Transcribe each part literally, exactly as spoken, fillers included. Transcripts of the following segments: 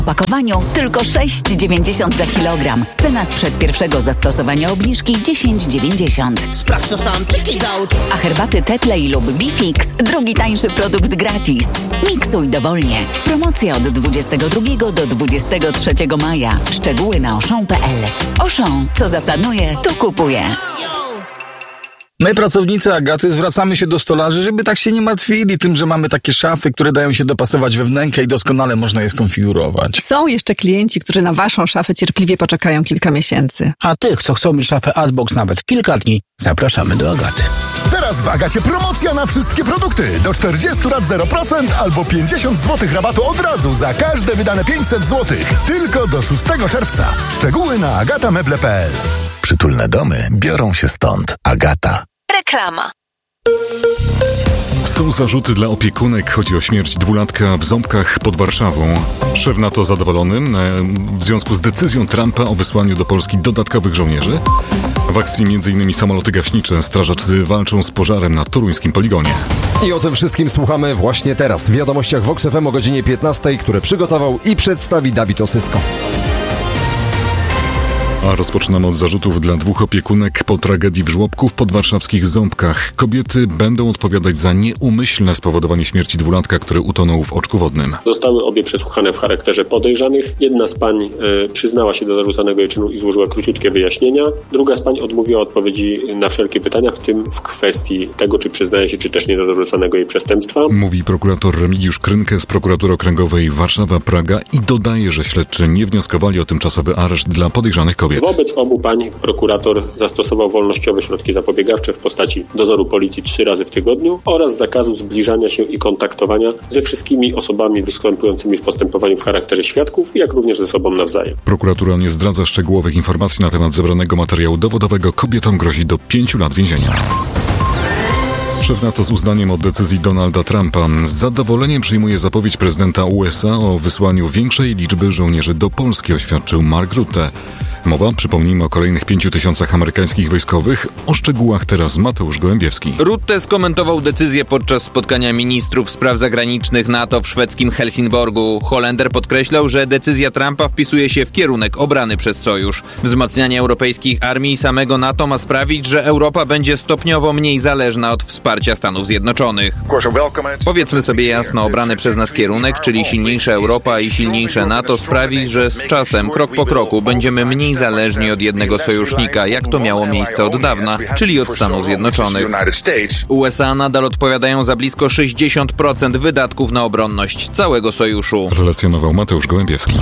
W pakowaniu tylko sześć dziewięćdziesiąt za kilogram. Cena sprzed pierwszego zastosowania obniżki dziesięć dziewięćdziesiąt. Sprawdź to sam, check it out. A herbaty Tetley lub Bifix drugi tańszy produkt gratis. Miksuj dowolnie. Promocja od dwudziestego drugiego do dwudziestego trzeciego maja. Szczegóły na auchan kropka p l. Auchan, co zaplanuje, to kupuje. My, pracownicy Agaty, zwracamy się do stolarzy, żeby tak się nie martwili tym, że mamy takie szafy, które dają się dopasować we wnękę i doskonale można je skonfigurować. Są jeszcze klienci, którzy na waszą szafę cierpliwie poczekają kilka miesięcy. A tych, co chcą mieć szafę Artbox nawet kilka dni, zapraszamy do Agaty. Teraz w Agacie promocja na wszystkie produkty. Do czterdziestu lat zero procent albo pięćdziesiąt złotych rabatu od razu za każde wydane pięćset złotych. Tylko do szóstego czerwca. Szczegóły na agata meble kropka p l. Przytulne domy biorą się stąd. Agata. Reklama. Są zarzuty dla opiekunek. Chodzi o śmierć dwulatka w Ząbkach pod Warszawą. Szef NATO zadowolony w związku z decyzją Trumpa o wysłaniu do Polski dodatkowych żołnierzy. W akcji m.in. samoloty gaśnicze. Strażacy walczą z pożarem na toruńskim poligonie. I o tym wszystkim słuchamy właśnie teraz w wiadomościach Vox F M o godzinie piętnastej, które przygotował i przedstawi Dawid Osysko. A rozpoczynamy od zarzutów dla dwóch opiekunek po tragedii w żłobku w podwarszawskich Ząbkach. Kobiety będą odpowiadać za nieumyślne spowodowanie śmierci dwulatka, który utonął w oczku wodnym. Zostały obie przesłuchane w charakterze podejrzanych. Jedna z pań e, przyznała się do zarzucanego jej czynu i złożyła króciutkie wyjaśnienia. Druga z pań odmówiła odpowiedzi na wszelkie pytania, w tym w kwestii tego, czy przyznaje się, czy też nie do zarzucanego jej przestępstwa. Mówi prokurator Remigiusz Krynkę z Prokuratury Okręgowej Warszawa-Praga i dodaje, że śledczy nie wnioskowali o tymczasowy areszt dla podejrzanych kobiet. Wobec obu pań prokurator zastosował wolnościowe środki zapobiegawcze w postaci dozoru policji trzy razy w tygodniu oraz zakazu zbliżania się i kontaktowania ze wszystkimi osobami występującymi w postępowaniu w charakterze świadków, jak również ze sobą nawzajem. Prokuratura nie zdradza szczegółowych informacji na temat zebranego materiału dowodowego. Kobietom grozi do pięciu lat więzienia. Szef NATO z uznaniem od decyzji Donalda Trumpa. Z zadowoleniem przyjmuje zapowiedź prezydenta U S A o wysłaniu większej liczby żołnierzy do Polski, oświadczył Mark Rutte. Mowa, przypomnijmy, o kolejnych pięciu tysiącach amerykańskich wojskowych. O szczegółach teraz Mateusz Gołębiewski. Rutte skomentował decyzję podczas spotkania ministrów spraw zagranicznych NATO w szwedzkim Helsingborgu. Holender podkreślał, że decyzja Trumpa wpisuje się w kierunek obrany przez sojusz. Wzmacnianie europejskich armii i samego NATO ma sprawić, że Europa będzie stopniowo mniej zależna od wsparcia Stanów Zjednoczonych. Powiedzmy sobie jasno, obrany przez nas kierunek, czyli silniejsza Europa i silniejsze NATO, sprawi, że z czasem, krok po kroku, będziemy mniej zależni od jednego sojusznika, jak to miało miejsce od dawna, czyli od Stanów Zjednoczonych. U S A nadal odpowiadają za blisko sześćdziesiąt procent wydatków na obronność całego sojuszu. Relacjonował Mateusz Gołębiewski.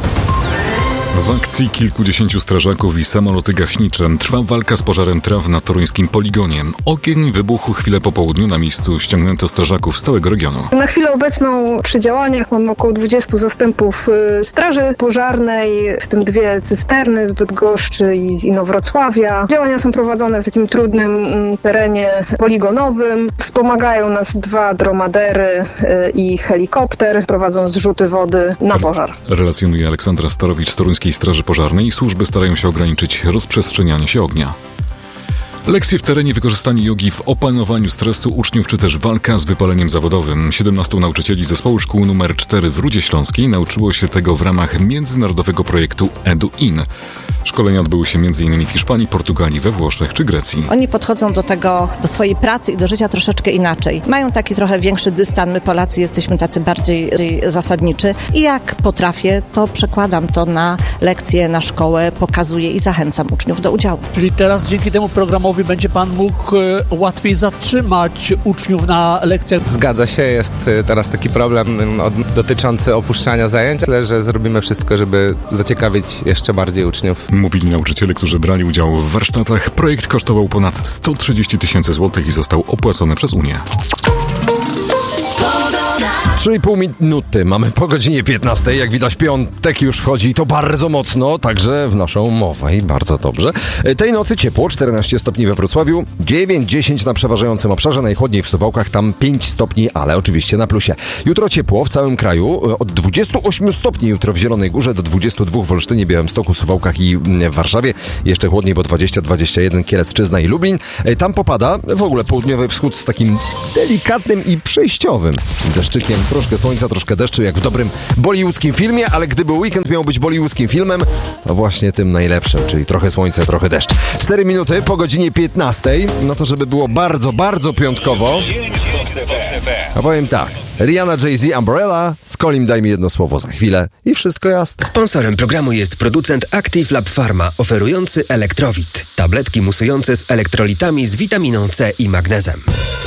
W akcji kilkudziesięciu strażaków i samoloty gaśnicze trwa walka z pożarem traw na toruńskim poligonie. Ogień wybuchł chwilę po południu. Na miejscu ściągnięto strażaków z całego regionu. Na chwilę obecną przy działaniach mamy około dwudziestu zastępów straży pożarnej, w tym dwie cysterny z Bydgoszczy i z Inowrocławia. Działania są prowadzone w takim trudnym terenie poligonowym. Wspomagają nas dwa dromadery i helikopter. Prowadzą zrzuty wody na pożar. Relacjonuje Aleksandra Starowicz z Toruńskiej Straży Pożarnej i służby starają się ograniczyć rozprzestrzenianie się ognia. Lekcje w terenie, wykorzystanie jogi w opanowaniu stresu uczniów, czy też walka z wypaleniem zawodowym. siedemnastu nauczycieli zespołu szkół numer cztery w Rudzie Śląskiej nauczyło się tego w ramach międzynarodowego projektu EduIn. Szkolenia odbyły się m.in. w Hiszpanii, Portugalii, we Włoszech czy Grecji. Oni podchodzą do tego, do swojej pracy i do życia troszeczkę inaczej. Mają taki trochę większy dystans. My Polacy jesteśmy tacy bardziej zasadniczy i jak potrafię, to przekładam to na lekcje, na szkołę, pokazuję i zachęcam uczniów do udziału. Czyli teraz dzięki temu programowi będzie pan mógł łatwiej zatrzymać uczniów na lekcjach? Zgadza się, jest teraz taki problem dotyczący opuszczania zajęć, ale że zrobimy wszystko, żeby zaciekawić jeszcze bardziej uczniów. Mówili nauczyciele, którzy brali udział w warsztatach. Projekt kosztował ponad sto trzydzieści tysięcy złotych i został opłacony przez Unię. trzy i pół minuty mamy po godzinie piętnastej. Jak widać, piątek już wchodzi, to bardzo mocno, także w naszą mowę i bardzo dobrze. Tej nocy ciepło, czternaście stopni we Wrocławiu, dziewięć dziesięć na przeważającym obszarze, najchłodniej w Suwałkach, tam pięć stopni, ale oczywiście na plusie. Jutro ciepło w całym kraju, od dwudziestu ośmiu stopni jutro w Zielonej Górze do dwudziestu dwóch w Olsztynie, Białymstoku, Suwałkach i w Warszawie. Jeszcze chłodniej, bo dwadzieścia dwadzieścia jeden Kielecczyzna i Lublin. Tam popada w ogóle południowy wschód z takim delikatnym i przejściowym deszczykiem. Troszkę słońca, troszkę deszczu, jak w dobrym bollywoodzkim filmie, ale gdyby weekend miał być bollywoodzkim filmem, to właśnie tym najlepszym, czyli trochę słońca, trochę deszcz. Cztery minuty po godzinie piętnastej, no to żeby było bardzo, bardzo piątkowo. A powiem tak, Rihanna, Jay-Z, Umbrella, z Kolim daj mi jedno słowo za chwilę i wszystko jasne. Sponsorem programu jest producent Active Lab Pharma, oferujący Elektrowit. Tabletki musujące z elektrolitami z witaminą C i magnezem.